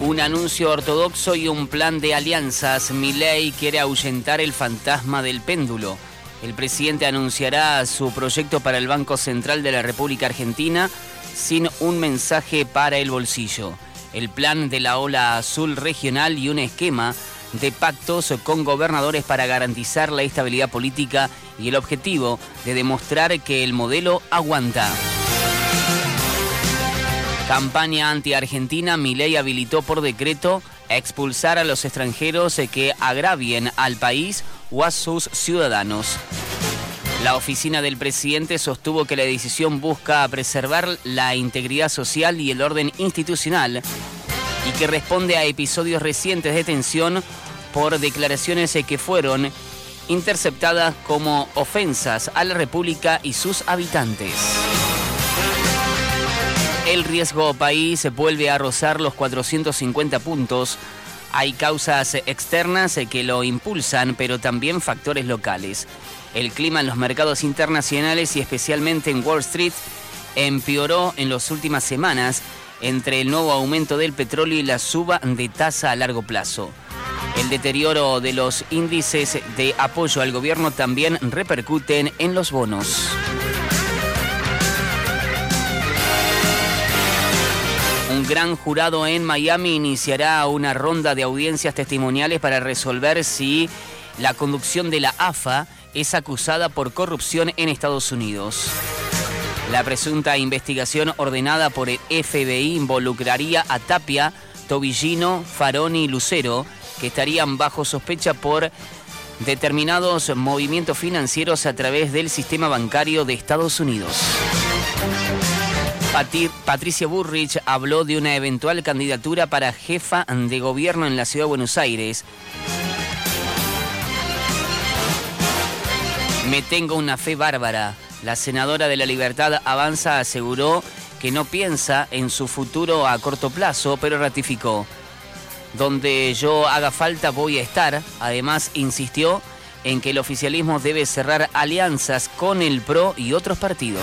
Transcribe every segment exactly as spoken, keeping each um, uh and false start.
Un anuncio ortodoxo y un plan de alianzas. Milei quiere ahuyentar el fantasma del péndulo. El presidente anunciará su proyecto para el Banco Central de la República Argentina sin un mensaje para el bolsillo. El plan de la ola azul regional y un esquema de pactos con gobernadores para garantizar la estabilidad política y el objetivo de demostrar que el modelo aguanta. Campaña anti-argentina. Milei habilitó por decreto a expulsar a los extranjeros que agravien al país o a sus ciudadanos. La oficina del presidente sostuvo que la decisión busca preservar la integridad social y el orden institucional y que responde a episodios recientes de tensión por declaraciones que fueron interceptadas como ofensas a la República y sus habitantes. El riesgo país vuelve a rozar los cuatrocientos cincuenta puntos. Hay causas externas que lo impulsan, pero también factores locales. El clima en los mercados internacionales y especialmente en Wall Street empeoró en las últimas semanas entre el nuevo aumento del petróleo y la suba de tasa a largo plazo. El deterioro de los índices de apoyo al gobierno también repercuten en los bonos. Un gran jurado en Miami iniciará una ronda de audiencias testimoniales para resolver si la conducción de la A F A es acusada por corrupción en Estados Unidos. La presunta investigación ordenada por el F B I involucraría a Tapia, Tobillino, Faroni y Lucero, que estarían bajo sospecha por determinados movimientos financieros a través del sistema bancario de Estados Unidos. Patricia Bullrich habló de una eventual candidatura para jefa de gobierno en la ciudad de Buenos Aires. Me tengo una fe bárbara. La senadora de La Libertad Avanza aseguró que no piensa en su futuro a corto plazo, pero ratificó: donde yo haga falta voy a estar. Además, insistió en que el oficialismo debe cerrar alianzas con el P R O y otros partidos.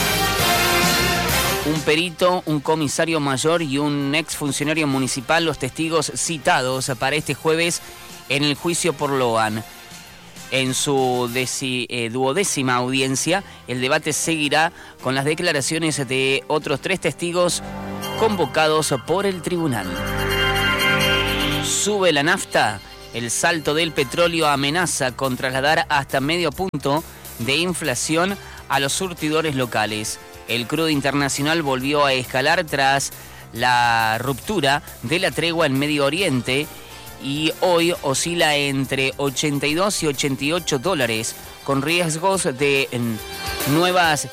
Un perito, un comisario mayor y un exfuncionario municipal, los testigos citados para este jueves en el juicio por Loan. En su deci, eh, duodécima audiencia, el debate seguirá con las declaraciones de otros tres testigos convocados por el tribunal. Sube la nafta. El salto del petróleo amenaza con trasladar hasta medio punto de inflación a los surtidores locales. El crudo internacional volvió a escalar tras la ruptura de la tregua en Medio Oriente y hoy oscila entre ochenta y dos y ochenta y ocho dólares, con riesgos de nuevas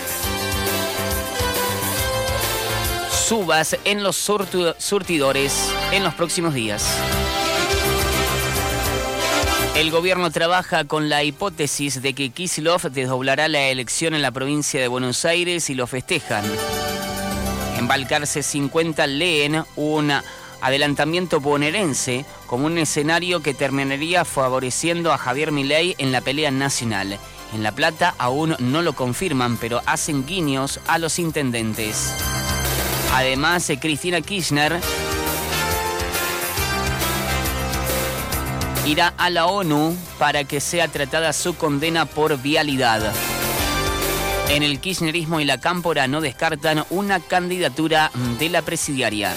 subas en los surtidores en los próximos días. El gobierno trabaja con la hipótesis de que Kicillof desdoblará la elección en la provincia de Buenos Aires y lo festejan. En Balcarce cincuenta leen un adelantamiento bonaerense como un escenario que terminaría favoreciendo a Javier Milei en la pelea nacional. En La Plata aún no lo confirman, pero hacen guiños a los intendentes. Además, Cristina Kirchner irá a la ONU para que sea tratada su condena por vialidad. En el kirchnerismo y la cámpora no descartan una candidatura de la presidiaria.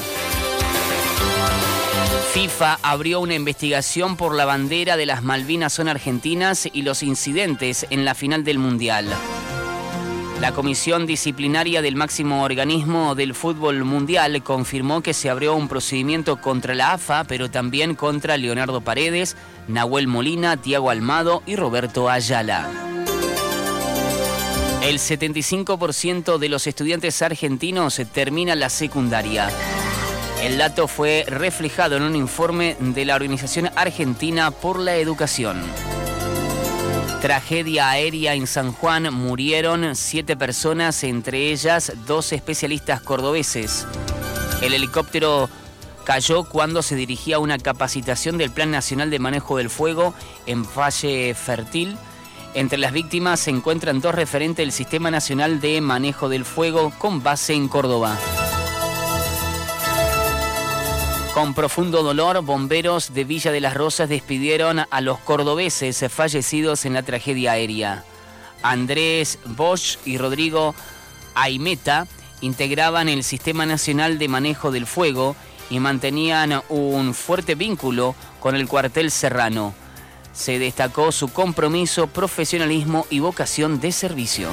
FIFA abrió una investigación por la bandera de las Malvinas son argentinas y los incidentes en la final del Mundial. La Comisión Disciplinaria del máximo organismo del fútbol mundial confirmó que se abrió un procedimiento contra la A F A, pero también contra Leonardo Paredes, Nahuel Molina, Tiago Almado y Roberto Ayala. El setenta y cinco por ciento de los estudiantes argentinos termina la secundaria. El dato fue reflejado en un informe de la Organización Argentina por la Educación. Tragedia aérea en San Juan, murieron siete personas, entre ellas dos especialistas cordobeses. El helicóptero cayó cuando se dirigía a una capacitación del Plan Nacional de Manejo del Fuego en Valle Fértil. Entre las víctimas se encuentran dos referentes del Sistema Nacional de Manejo del Fuego con base en Córdoba. Con profundo dolor, bomberos de Villa de las Rosas despidieron a los cordobeses fallecidos en la tragedia aérea. Andrés Bosch y Rodrigo Aimeta integraban el Sistema Nacional de Manejo del Fuego y mantenían un fuerte vínculo con el cuartel serrano. Se destacó su compromiso, profesionalismo y vocación de servicio.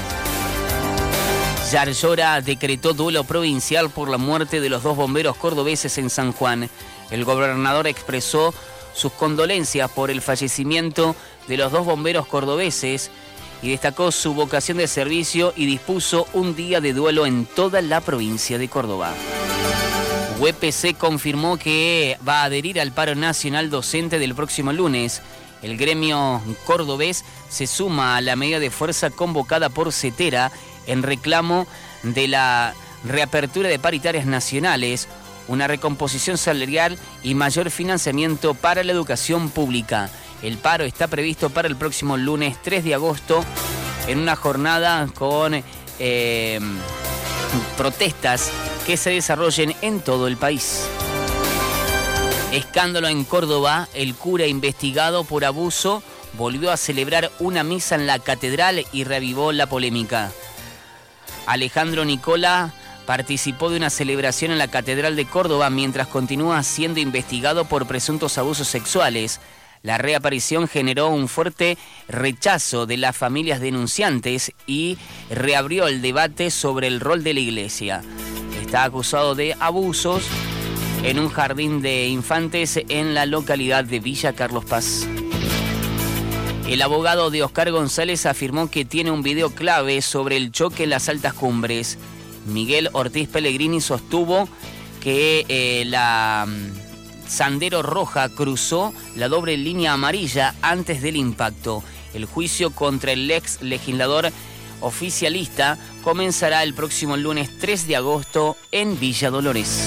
Yarlora decretó duelo provincial por la muerte de los dos bomberos cordobeses en San Juan. El gobernador expresó sus condolencias por el fallecimiento de los dos bomberos cordobeses y destacó su vocación de servicio y dispuso un día de duelo en toda la provincia de Córdoba. U E P C confirmó que va a adherir al paro nacional docente del próximo lunes. El gremio cordobés se suma a la medida de fuerza convocada por CETERA en reclamo de la reapertura de paritarias nacionales, una recomposición salarial y mayor financiamiento para la educación pública. El paro está previsto para el próximo lunes tres de agosto en una jornada con eh, protestas que se desarrollen en todo el país. Escándalo en Córdoba, el cura investigado por abuso volvió a celebrar una misa en la catedral y reavivó la polémica. Alejandro Nicola participó de una celebración en la Catedral de Córdoba mientras continúa siendo investigado por presuntos abusos sexuales. La reaparición generó un fuerte rechazo de las familias denunciantes y reabrió el debate sobre el rol de la Iglesia. Está acusado de abusos en un jardín de infantes en la localidad de Villa Carlos Paz. El abogado de Oscar González afirmó que tiene un video clave sobre el choque en las altas cumbres. Miguel Ortiz Pellegrini sostuvo que eh, la Sandero Roja cruzó la doble línea amarilla antes del impacto. El juicio contra el ex legislador oficialista comenzará el próximo lunes tres de agosto en Villa Dolores.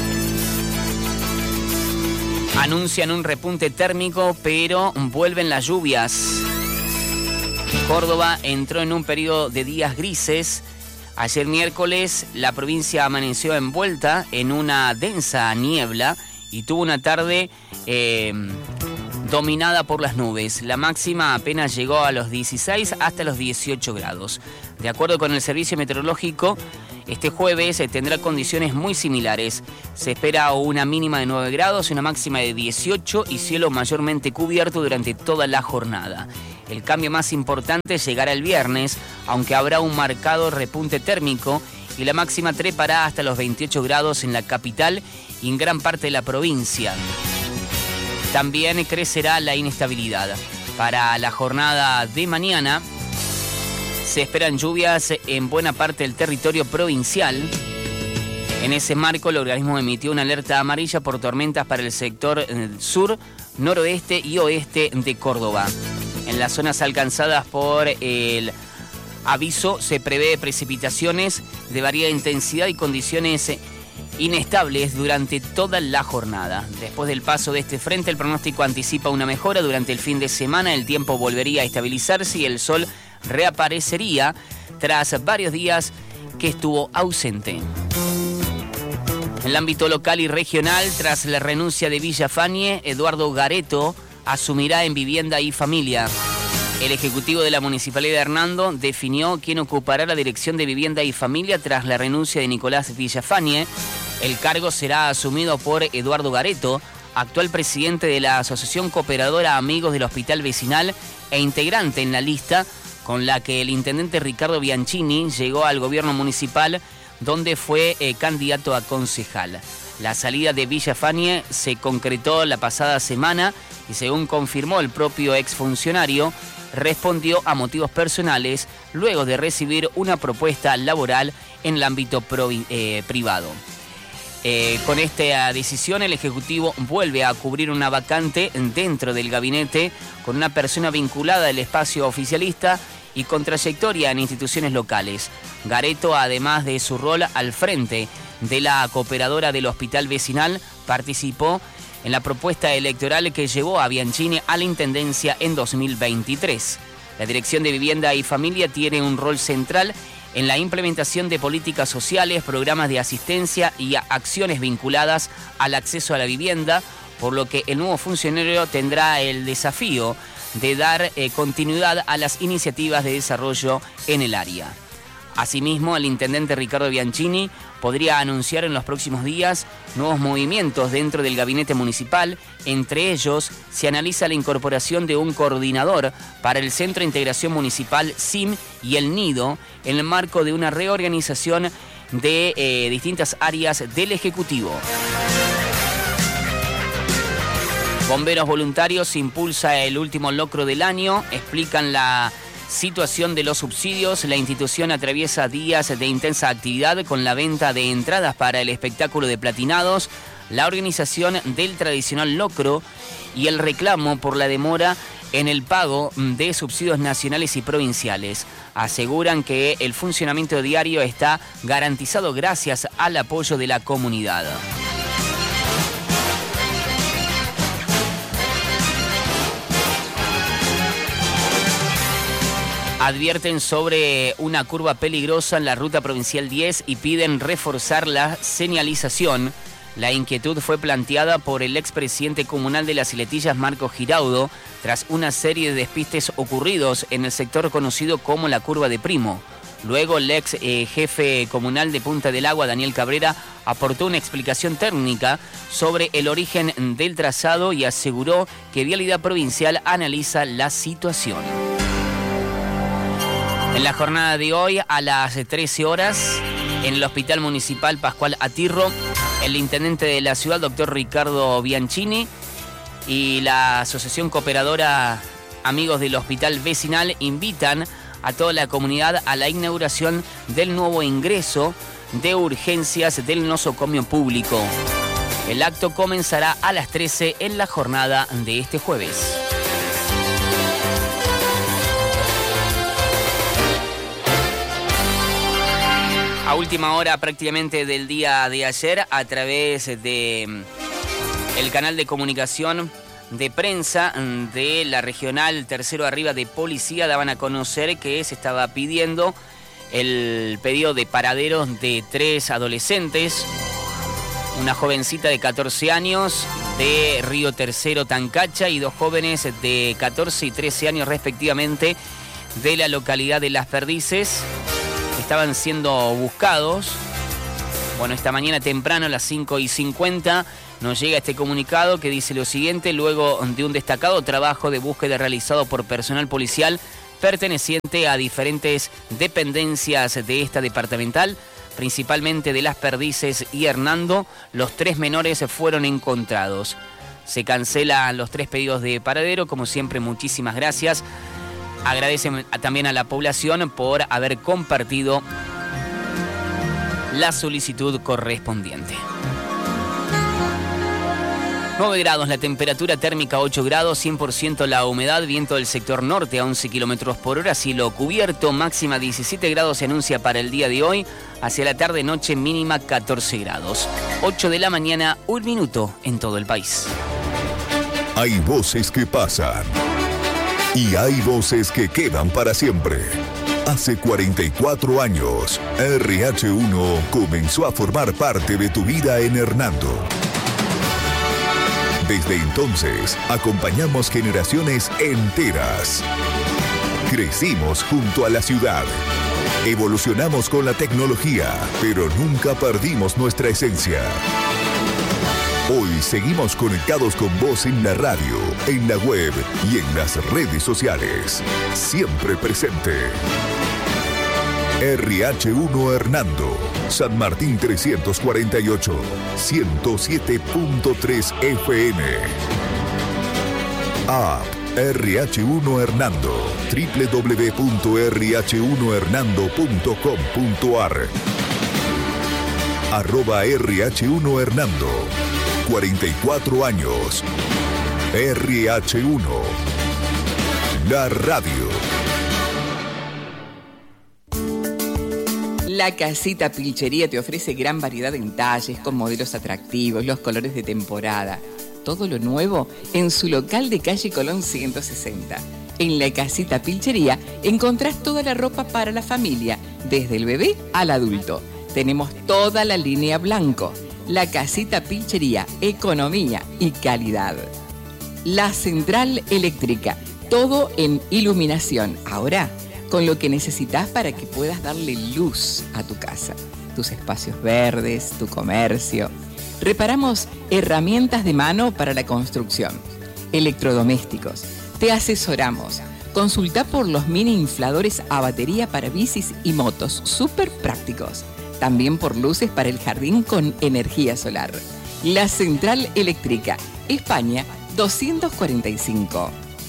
Anuncian un repunte térmico, pero vuelven las lluvias. Córdoba entró en un periodo de días grises. Ayer miércoles la provincia amaneció envuelta en una densa niebla y tuvo una tarde eh, dominada por las nubes. La máxima apenas llegó a los dieciséis hasta los dieciocho grados. De acuerdo con el servicio meteorológico, este jueves eh, tendrá condiciones muy similares. Se espera una mínima de nueve grados y una máxima de dieciocho y cielo mayormente cubierto durante toda la jornada. El cambio más importante llegará el viernes, aunque habrá un marcado repunte térmico y la máxima trepará hasta los veintiocho grados en la capital y en gran parte de la provincia. También crecerá la inestabilidad. Para la jornada de mañana se esperan lluvias en buena parte del territorio provincial. En ese marco, el organismo emitió una alerta amarilla por tormentas para el sector sur, noroeste y oeste de Córdoba. En las zonas alcanzadas por el aviso se prevé precipitaciones de variada intensidad y condiciones inestables durante toda la jornada. Después del paso de este frente, el pronóstico anticipa una mejora. Durante el fin de semana el tiempo volvería a estabilizarse y el sol reaparecería tras varios días que estuvo ausente. En el ámbito local y regional, tras la renuncia de Villafañe, Eduardo Gareto asumirá en Vivienda y Familia. El ejecutivo de la Municipalidad de Hernando definió quién ocupará la dirección de Vivienda y Familia tras la renuncia de Nicolás Villafañe. El cargo será asumido por Eduardo Gareto, actual presidente de la Asociación Cooperadora Amigos del Hospital Vecinal e integrante en la lista con la que el intendente Ricardo Bianchini llegó al gobierno municipal, donde fue eh, candidato a concejal. La salida de Villafañe se concretó la pasada semana y, según confirmó el propio exfuncionario, respondió a motivos personales luego de recibir una propuesta laboral en el ámbito provi- eh, privado. Eh, con esta decisión, el Ejecutivo vuelve a cubrir una vacante dentro del gabinete con una persona vinculada al espacio oficialista y con trayectoria en instituciones locales. Gareto, además de su rol al frente de la cooperadora del Hospital Vecinal, participó en la propuesta electoral que llevó a Bianchini a la Intendencia en dos mil veintitrés. La Dirección de Vivienda y Familia tiene un rol central en la implementación de políticas sociales, programas de asistencia y acciones vinculadas al acceso a la vivienda, por lo que el nuevo funcionario tendrá el desafío de dar eh, continuidad a las iniciativas de desarrollo en el área. Asimismo, el intendente Ricardo Bianchini podría anunciar en los próximos días nuevos movimientos dentro del gabinete municipal. Entre ellos, se analiza la incorporación de un coordinador para el Centro de Integración Municipal S I M y el Nido en el marco de una reorganización de eh, distintas áreas del Ejecutivo. Bomberos Voluntarios impulsa el último locro del año, explican la situación de los subsidios. La institución atraviesa días de intensa actividad con la venta de entradas para el espectáculo de platinados, la organización del tradicional locro y el reclamo por la demora en el pago de subsidios nacionales y provinciales. Aseguran que el funcionamiento diario está garantizado gracias al apoyo de la comunidad. Advierten sobre una curva peligrosa en la ruta provincial diez y piden reforzar la señalización. La inquietud fue planteada por el expresidente comunal de Las Iletillas, Marco Giraudo, tras una serie de despistes ocurridos en el sector conocido como la Curva de Primo. Luego, el ex eh, jefe comunal de Punta del Agua, Daniel Cabrera, aportó una explicación técnica sobre el origen del trazado y aseguró que Vialidad Provincial analiza la situación. En la jornada de hoy, a las trece horas, en el Hospital Municipal Pascual Atirro, el intendente de la ciudad, doctor Ricardo Bianchini, y la Asociación Cooperadora Amigos del Hospital Vecinal invitan a toda la comunidad a la inauguración del nuevo ingreso de urgencias del nosocomio público. El acto comenzará a las trece en la jornada de este jueves. A última hora prácticamente del día de ayer, a través de el canal de comunicación de prensa de la regional Tercero Arriba de Policía, daban a conocer que se estaba pidiendo el pedido de paraderos de tres adolescentes, una jovencita de catorce años de Río Tercero, Tancacha, y dos jóvenes de catorce y trece años respectivamente de la localidad de Las Perdices. Estaban siendo buscados. Bueno, esta mañana temprano a las cinco y cincuenta nos llega este comunicado que dice lo siguiente: luego de un destacado trabajo de búsqueda realizado por personal policial perteneciente a diferentes dependencias de esta departamental, principalmente de Las Perdices y Hernando, los tres menores fueron encontrados. Se cancelan los tres pedidos de paradero. Como siempre, muchísimas gracias. Agradecen también a la población por haber compartido la solicitud correspondiente. nueve grados la temperatura térmica, ocho grados, cien por ciento la humedad, viento del sector norte a once kilómetros por hora, cielo cubierto, máxima diecisiete grados se anuncia para el día de hoy, hacia la tarde-noche mínima catorce grados. ocho de la mañana, un minuto en todo el país. Hay voces que pasan y hay voces que quedan para siempre. Hace cuarenta y cuatro años, R H uno comenzó a formar parte de tu vida en Hernando. Desde entonces, acompañamos generaciones enteras. Crecimos junto a la ciudad. Evolucionamos con la tecnología, pero nunca perdimos nuestra esencia. Hoy seguimos conectados con vos en la radio, en la web y en las redes sociales. Siempre presente. R H uno Hernando, San Martín trescientos cuarenta y ocho, ciento siete punto tres F M. App R H uno Hernando, doble u doble u doble u punto r h uno hernando punto com punto a r. Arroba R H uno Hernando. cuarenta y cuatro años. R H uno. La radio. La Casita Pilchería te ofrece gran variedad en talles, con modelos atractivos, los colores de temporada. Todo lo nuevo en su local de calle Colón ciento sesenta. En La Casita Pilchería encontrás toda la ropa para la familia, desde el bebé al adulto. Tenemos toda la línea blanco. La Casita Pilchería, economía y calidad. La Central Eléctrica, todo en iluminación. Ahora, con lo que necesitas para que puedas darle luz a tu casa, tus espacios verdes, tu comercio. Reparamos herramientas de mano para la construcción, electrodomésticos. Te asesoramos. Consulta por los mini infladores a batería para bicis y motos, súper prácticos. También por luces para el jardín con energía solar. La Central Eléctrica, España doscientos cuarenta y cinco.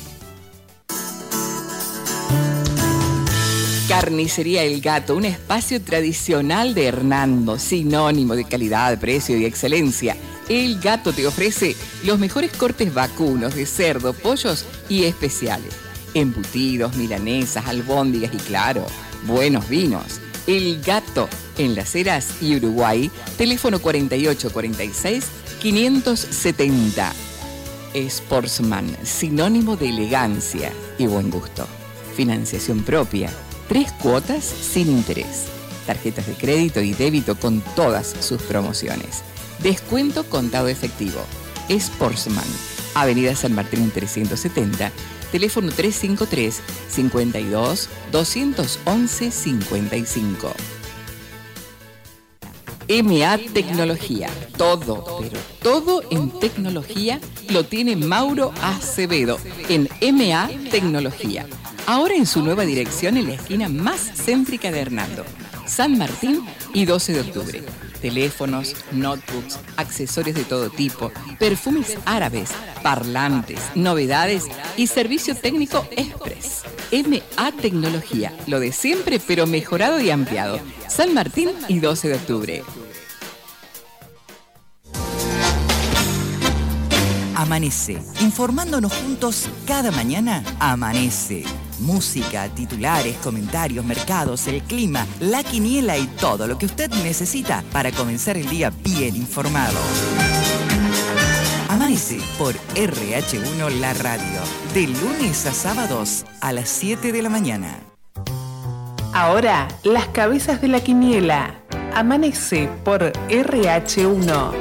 Carnicería El Gato, un espacio tradicional de Hernando, sinónimo de calidad, precio y excelencia. El Gato te ofrece los mejores cortes vacunos de cerdo, pollos y especiales. Embutidos, milanesas, albóndigas y claro, buenos vinos. El Gato, en Las Heras y Uruguay, teléfono cuarenta y ocho cuarenta y seis quinientos setenta. Sportsman, sinónimo de elegancia y buen gusto. Financiación propia, tres cuotas sin interés. Tarjetas de crédito y débito con todas sus promociones. Descuento contado efectivo. Sportsman, Avenida San Martín trescientos setenta, teléfono trescientos cincuenta y tres, cincuenta y dos, doscientos once, cincuenta y cinco. M A Tecnología, todo, pero todo en tecnología lo tiene Mauro Acevedo en M A Tecnología. Ahora en su nueva dirección en la esquina más céntrica de Hernando, San Martín y doce de octubre. Teléfonos, notebooks, accesorios de todo tipo, perfumes árabes, parlantes, novedades y servicio técnico express. M A Tecnología, lo de siempre pero mejorado y ampliado. San Martín y doce de octubre. Amanece, informándonos juntos cada mañana. Amanece. Música, titulares, comentarios, mercados, el clima, la quiniela y todo lo que usted necesita para comenzar el día bien informado. Amanece por R H uno La Radio, de lunes a sábados a las siete de la mañana. Ahora, las cabezas de la quiniela. Amanece por R H uno.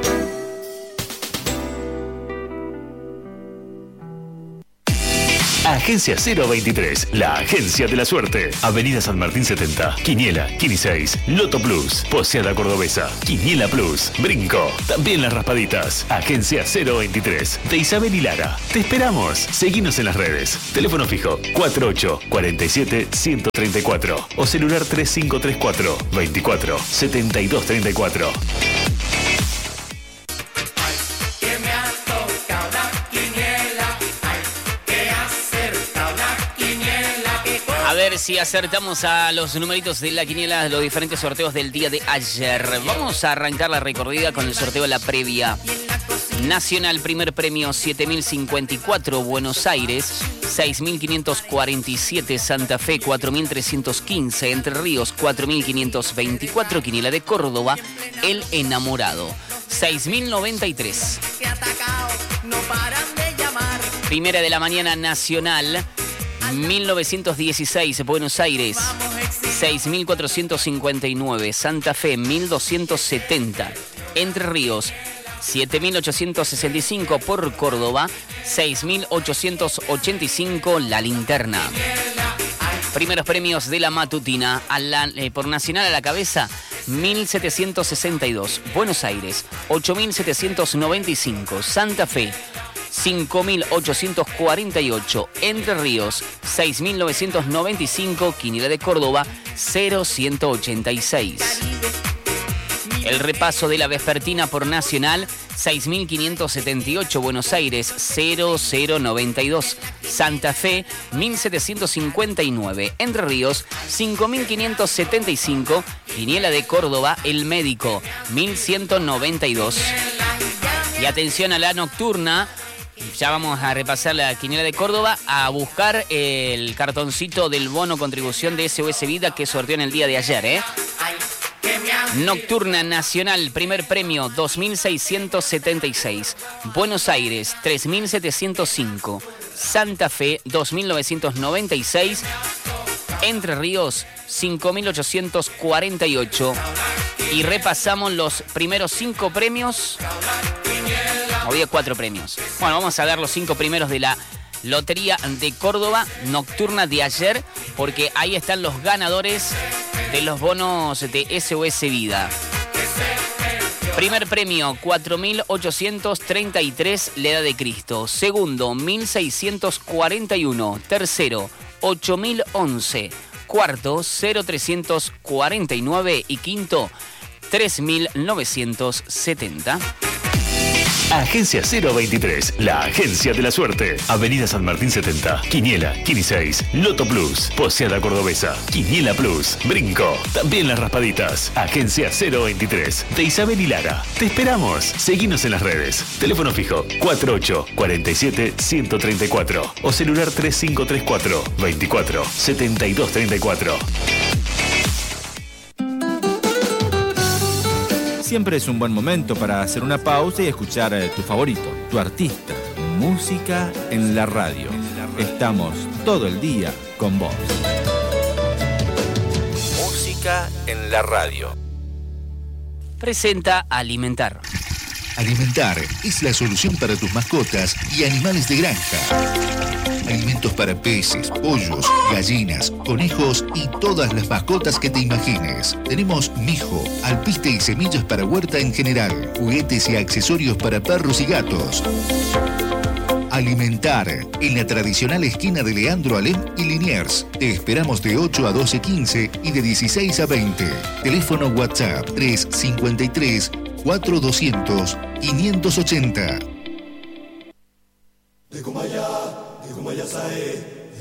Agencia cero veintitrés, la agencia de la suerte. Avenida San Martín setenta, Quiniela, Quini seis, Loto Plus, Poseada Cordobesa, Quiniela Plus, Brinco, también las raspaditas. Agencia cero veintitrés, de Isabel y Lara. Te esperamos. Seguinos en las redes. Teléfono fijo cuarenta y ocho, cuarenta y siete, ciento treinta y cuatro o celular treinta y cinco treinta y cuatro, veinticuatro, setenta y dos treinta y cuatro. A ver si acertamos a los numeritos de la quiniela, los diferentes sorteos del día de ayer. Vamos a arrancar la recorrida con el sorteo de la previa. Nacional, primer premio siete mil cincuenta y cuatro, Buenos Aires, seis mil quinientos cuarenta y siete, Santa Fe, cuatro mil trescientos quince, Entre Ríos, cuatro mil quinientos veinticuatro, Quiniela de Córdoba, El Enamorado, seis mil noventa y tres. Primera de la mañana nacional, mil novecientos dieciséis, Buenos Aires, seis mil cuatrocientos cincuenta y nueve, Santa Fe, mil doscientos setenta, Entre Ríos, siete mil ochocientos sesenta y cinco por Córdoba, seis mil ochocientos ochenta y cinco La Linterna. Primeros premios de la matutina, a la, eh, por Nacional a la cabeza, mil setecientos sesenta y dos, Buenos Aires, ocho mil setecientos noventa y cinco, Santa Fe, cinco mil ochocientos cuarenta y ocho, Entre Ríos, seis mil novecientos noventa y cinco, Quiniela de Córdoba, cero ciento ochenta y seis. El repaso de la vespertina por Nacional, seis mil quinientos setenta y ocho, Buenos Aires, cero cero noventa y dos, Santa Fe, mil setecientos cincuenta y nueve, Entre Ríos, cinco mil quinientos setenta y cinco, Quiniela de Córdoba, El Médico, mil ciento noventa y dos. Y atención a la nocturna. Ya vamos a repasar la quiniela de Córdoba, a buscar el cartoncito del bono contribución de S O S Vida que sorteó en el día de ayer, ¿eh? Nocturna Nacional, primer premio, dos mil seiscientos setenta y seis. Buenos Aires, tres mil setecientos cinco. Santa Fe, dos mil novecientos noventa y seis. Entre Ríos, cinco mil ochocientos cuarenta y ocho. Y repasamos los primeros cinco premios. Había cuatro premios. Bueno, vamos a ver los cinco primeros de la Lotería de Córdoba nocturna de ayer, porque ahí están los ganadores de los bonos de S O S Vida. Primer premio, cuatro mil ochocientos treinta y tres, la Edad de Cristo. Segundo, mil seiscientos cuarenta y uno. Tercero, ocho mil once. Cuarto, cero trescientos cuarenta y nueve. Y quinto, tres mil novecientos setenta. Agencia cero veintitrés, la agencia de la suerte. Avenida San Martín setenta, Quiniela, quiniseis, Loto Plus, Poseada Cordobesa, Quiniela Plus, Brinco, también las raspaditas. Agencia cero veintitrés, de Isabel y Lara. Te esperamos. Seguinos en las redes. Teléfono fijo cuarenta y ocho, cuarenta y siete, ciento treinta y cuatro o celular tres cinco tres cuatro, veinticuatro, setenta y dos treinta y cuatro. Siempre es un buen momento para hacer una pausa y escuchar tu favorito, tu artista. Música en la radio. Estamos todo el día con vos. Música en la radio. Presenta Alimentar. Alimentar es la solución para tus mascotas y animales de granja. Alimentos para peces, pollos, gallinas, conejos y todas las mascotas que te imagines. Tenemos mijo, alpiste y semillas para huerta en general, juguetes y accesorios para perros y gatos. Alimentar, en la tradicional esquina de Leandro Alem y Liniers. Te esperamos de ocho a doce quince y de dieciséis a veinte. Teléfono WhatsApp tres cincuenta y tres, cuatro doscientos, quinientos ochenta.